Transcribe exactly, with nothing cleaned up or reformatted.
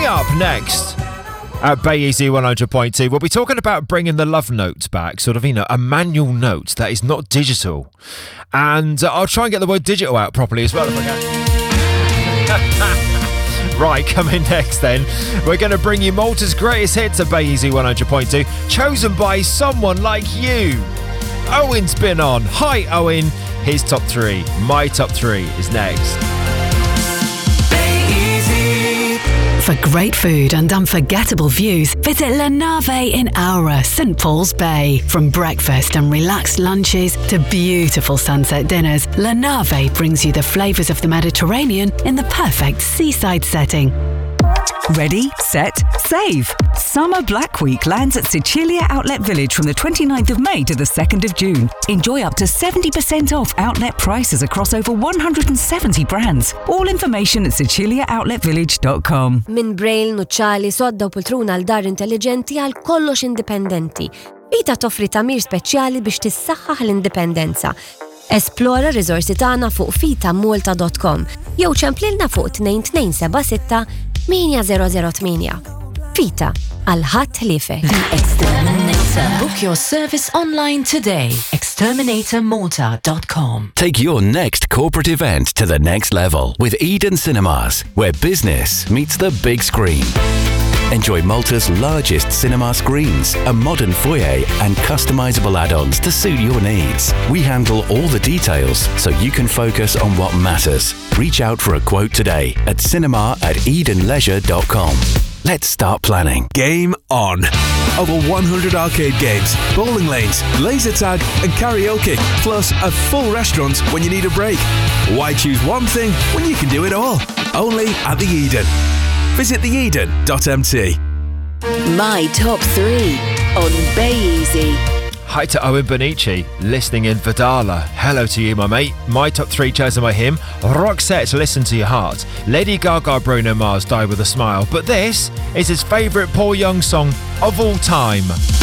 Coming up next at Bay Easy one hundred point two, we'll be talking about bringing the love note back, sort of, you know, a manual note that is not digital. And uh, I'll try and get the word digital out properly as well if I can. Right, coming next then, we're going to bring you Malta's greatest hits at Bay Easy one hundred point two, chosen by someone like you. Owen's been on. Hi, Owen. His top three. My top three is next. For great food and unforgettable views, visit Le Nave in Aura, St Paul's Bay. From breakfast and relaxed lunches to beautiful sunset dinners, Le Nave brings you the flavours of the Mediterranean in the perfect seaside setting. Ready, set, save! Summer Black Week lands at Sicilia Outlet Village from the twenty-ninth of May to the second of June. Enjoy up to seventy percent off outlet prices across over one hundred seventy brands. All information at sicilia outlet village dot com. Min Braille, nuċċali, sodda u poltruna għal dar intelligenti għal kollox indipendenti. Vita toffri tamir speċjali biex tissaħħaħ l-indipendenza. Esplora r-riżorsi tagħna fuq fita malta dot com jew ċemplilna fuq two two seven six eight zero zero eight. Fita għal ħadd ħliefek. The Exterminator. Book your service online today. exterminator malta dot com. Take your next corporate event to the next level with Eden Cinemas, where business meets the big screen. Enjoy Malta's largest cinema screens, a modern foyer and customizable add-ons to suit your needs. We handle all the details so you can focus on what matters. Reach out for a quote today at cinema at eden leisure dot com. Let's start planning. Game on. Over one hundred arcade games, bowling lanes, laser tag and karaoke, plus a full restaurant when you need a break. Why choose one thing when you can do it all? Only at the Eden. Visit the eden dot m t. My top three on Bay Easy. Hi to Owen Bonici, listening in Vidala. Hello to you, my mate. My top three chosen by him. Roxette, Listen to Your Heart. Lady Gaga, Bruno Mars, Die With a Smile. But this is his favourite Paul Young song of all time.